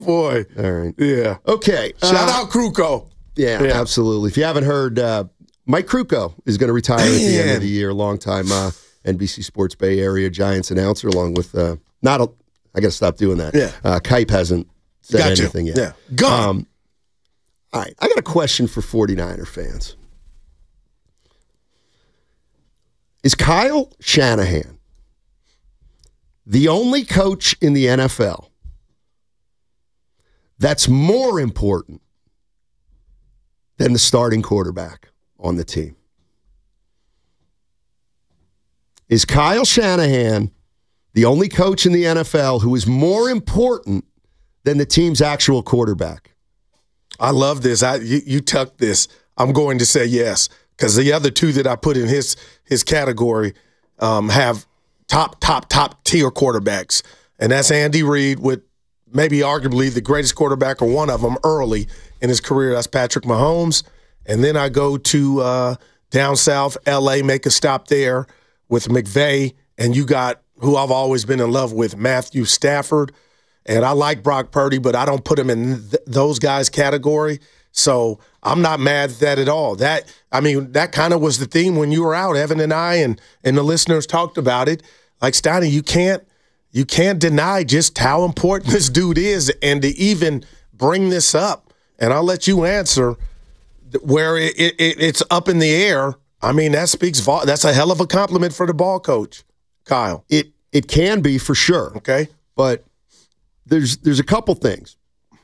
Boy. All right. Yeah. Okay. Shout out Kruko. Yeah, absolutely. If you haven't heard, Mike Kruko is going to retire at the end of the year. Longtime NBC Sports Bay Area Giants announcer, along with I got to stop doing that. Yeah. Kipe hasn't said anything yet. Yeah. Gone. All right. I got a question for 49er fans. Is Kyle Shanahan the only coach in the NFL that's more important than the starting quarterback on the team? Is Kyle Shanahan the only coach in the NFL who is more important than the team's actual quarterback? I love this. You tucked this. I'm going to say yes, because the other two that I put in his category have top tier quarterbacks, and that's Andy Reid with maybe arguably the greatest quarterback or one of them early in his career. That's Patrick Mahomes. And then I go to down south, L.A., make a stop there with McVay, and you got who I've always been in love with, Matthew Stafford. And I like Brock Purdy, but I don't put him in those guys' category. So I'm not mad at that at all. That kind of was the theme when you were out. Evan and I and the listeners talked about it. Like, Steiny, you can't deny just how important this dude is, and to even bring this up. And I'll let you answer where it's up in the air. I mean, that's a hell of a compliment for the ball coach, Kyle. It can be for sure. Okay, but there's a couple things.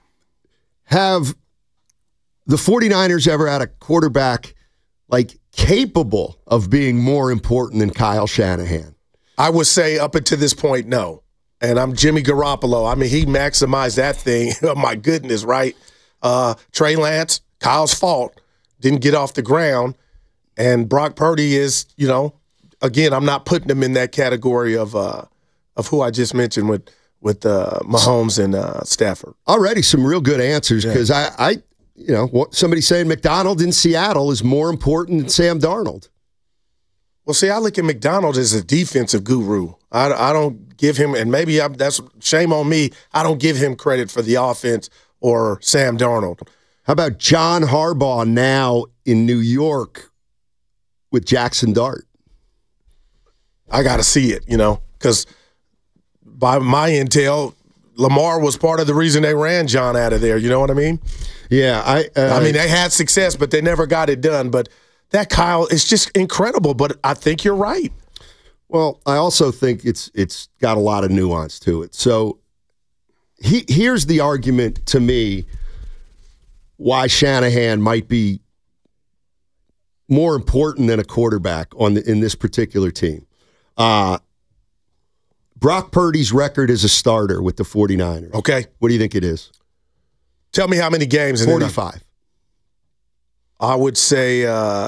Have the 49ers ever had a quarterback like capable of being more important than Kyle Shanahan? I would say up until this point, no. And I'm Jimmy Garoppolo. I mean, he maximized that thing. Oh, my goodness, right? Trey Lance, Kyle's fault, didn't get off the ground. And Brock Purdy is, again, I'm not putting him in that category of who I just mentioned with Mahomes and Stafford. Already some real good answers, because somebody saying McDonald in Seattle is more important than Sam Darnold. Well, see, I look at McDonald as a defensive guru. I don't give him, and maybe that's shame on me, I don't give him credit for the offense or Sam Darnold. How about John Harbaugh now in New York with Jackson Dart? I got to see it, because by my intel, Lamar was part of the reason they ran John out of there. You know what I mean? Yeah. I mean, they had success, but they never got it done. But that Kyle is just incredible, but I think you're right. Well, I also think it's got a lot of nuance to it. So here's the argument to me why Shanahan might be more important than a quarterback in this particular team. Brock Purdy's record as a starter with the 49ers. Okay. What do you think it is? Tell me how many games. 45. I would say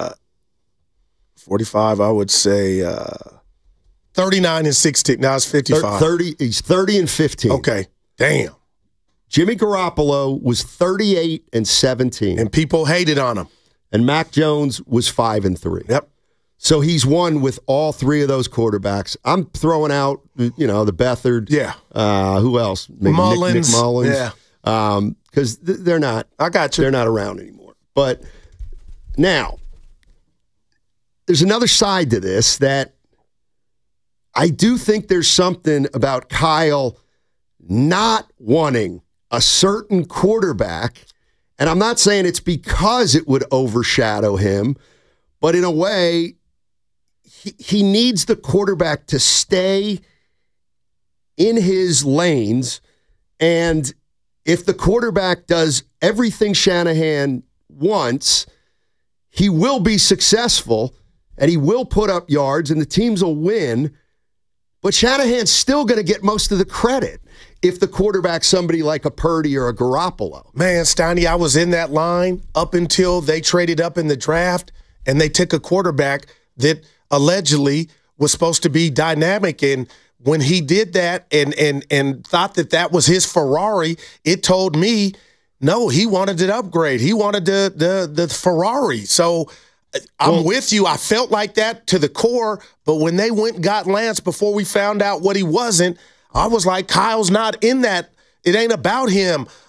45. I would say 39 and 16. Now it's 55. 30. He's 30 and 15. Okay. Damn. Jimmy Garoppolo was 38 and 17. And people hated on him. And Mac Jones was 5 and 3. Yep. So he's won with all three of those quarterbacks. I'm throwing out, the Beathard. Yeah. Who else? Maybe Mullins. Nick Mullins. Yeah. Because they're not. I got you. They're not around anymore. But now, there's another side to this that I do think there's something about Kyle not wanting a certain quarterback. And I'm not saying it's because it would overshadow him, but in a way, he needs the quarterback to stay in his lanes. And if the quarterback does everything Shanahan wants, he will be successful and he will put up yards and the teams will win. But Shanahan's still going to get most of the credit if the quarterback's somebody like a Purdy or a Garoppolo. Man, Steiny, I was in that line up until they traded up in the draft and they took a quarterback that allegedly was supposed to be dynamic. And when he did that and thought that was his Ferrari, it told me, no, he wanted an upgrade. He wanted the Ferrari. So I'm with you. I felt like that to the core. But when they went and got Lance before we found out what he wasn't, I was like, Kyle's not in that It ain't about him